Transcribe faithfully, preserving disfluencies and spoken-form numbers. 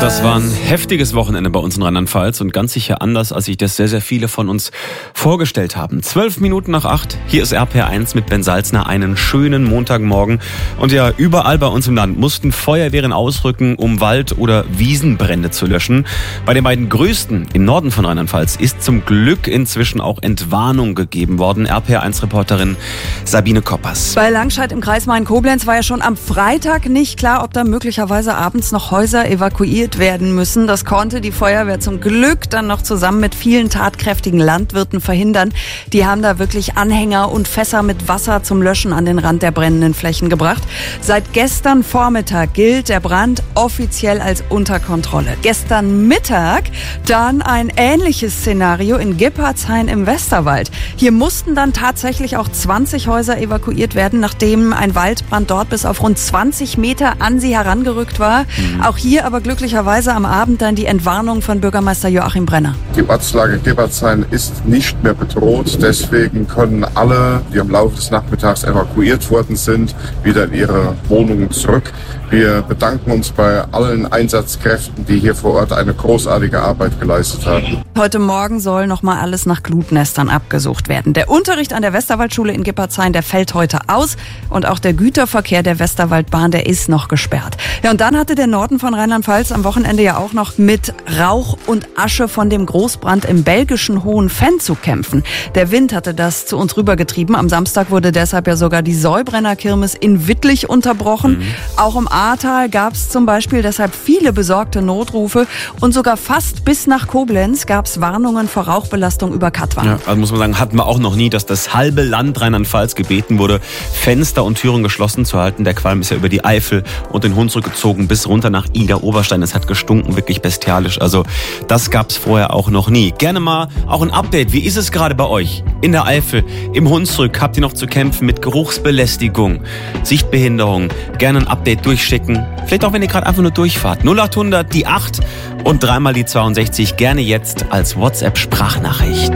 Das war ein heftiges Wochenende bei uns in Rheinland-Pfalz und ganz sicher anders, als sich das sehr, sehr viele von uns vorgestellt haben. Zwölf Minuten nach acht, hier ist R P R eins mit Ben Salzner, einen schönen Montagmorgen. Und ja, überall bei uns im Land mussten Feuerwehren ausrücken, um Wald- oder Wiesenbrände zu löschen. Bei den beiden größten im Norden von Rheinland-Pfalz ist zum Glück inzwischen auch Entwarnung gegeben worden. R P R eins-Reporterin Sabine Koppers. Bei Langscheid im Kreis Main-Koblenz war ja schon am Freitag nicht klar, ob da möglicherweise abends noch Häuser evakuiert werden müssen. Das konnte die Feuerwehr zum Glück dann noch zusammen mit vielen tatkräftigen Landwirten verhindern. Die haben da wirklich Anhänger und Fässer mit Wasser zum Löschen an den Rand der brennenden Flächen gebracht. Seit gestern Vormittag gilt der Brand offiziell als unter Kontrolle. Gestern Mittag dann ein ähnliches Szenario in Gippertshain im Westerwald. Hier mussten dann tatsächlich auch zwanzig Häuser evakuiert werden, nachdem ein Waldbrand dort bis auf rund zwanzig Meter an sie herangerückt war. Mhm. Auch hier aber glücklicherweise am Abend dann die Entwarnung von Bürgermeister Joachim Brenner. Die Ortslage Gippertshain ist nicht mehr bedroht. Deswegen können alle, die im Laufe des Nachmittags evakuiert worden sind, wieder in ihre Wohnungen zurück. Wir bedanken uns bei allen Einsatzkräften, die hier vor Ort eine großartige Arbeit geleistet haben. Heute Morgen soll nochmal alles nach Glutnestern abgesucht werden. Der Unterricht an der Westerwaldschule in Gippertshain, der fällt heute aus. Und auch der Güterverkehr der Westerwaldbahn, der ist noch gesperrt. Ja, und dann hatte der Norden von Rheinland-Pfalz am Wochenende ja auch noch mit Rauch und Asche von dem Großbrand im belgischen Hohenfenn zu kämpfen. Der Wind hatte das zu uns rübergetrieben. Am Samstag wurde deshalb ja sogar die Säubrenner-Kirmes in Wittlich unterbrochen. Mhm. Auch im Ahrtal gab es zum Beispiel deshalb viele besorgte Notrufe. Und sogar fast bis nach Koblenz gab es Warnungen vor Rauchbelastung über Katwan. Ja, also muss man sagen, hatten wir auch noch nie, dass das halbe Land Rheinland-Pfalz gebeten wurde, Fenster und Türen geschlossen zu halten. Der Qualm ist ja über die Eifel und den Hunsrück gezogen bis runter nach Idar-Oberstein. Es hat gestunken, wirklich bestialisch. Also das gab es vorher auch noch nie. Gerne mal auch ein Update. Wie ist es gerade bei euch in der Eifel, im Hunsrück? Habt ihr noch zu kämpfen mit Geruchsbelästigung, Sichtbehinderung? Gerne ein Update durchschicken. Vielleicht auch, wenn ihr gerade einfach nur durchfahrt. null acht hundert, die acht und dreimal die zweiundsechzig. Gerne jetzt als WhatsApp-Sprachnachricht.